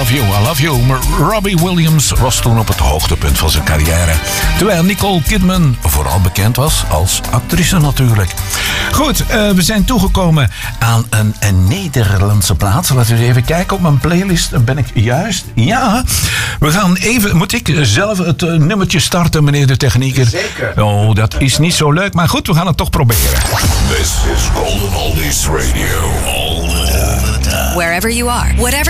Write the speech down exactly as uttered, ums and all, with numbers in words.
Love You, I Love You. Maar Robbie Williams was toen op het hoogtepunt van zijn carrière. Terwijl Nicole Kidman vooral bekend was als actrice natuurlijk. Goed, uh, we zijn toegekomen aan een, een Nederlandse plaats. Laten we eens even kijken op mijn playlist. Ben ik juist? Ja. We gaan even... Moet ik zelf het uh, nummertje starten, meneer de technieker? Zeker. Oh, dat is niet zo leuk. Maar goed, we gaan het toch proberen. This is Golden Oldies Radio. All the time. Wherever you are, whatever